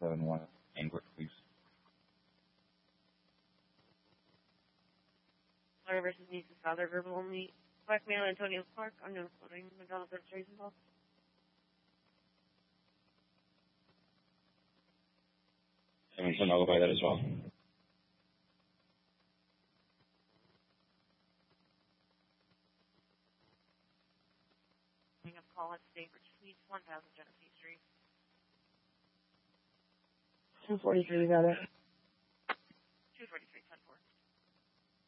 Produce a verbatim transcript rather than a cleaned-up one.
seven one Angwick, please. Florida versus Niece's father, verbal only. Blackmail Antonio Clark, unknown floating. McDonald's registration involved. Seven to nullify that as well. Hang up call at Stanford Suites, one thousand Genesee Street. two forty-three, got it. two forty-three,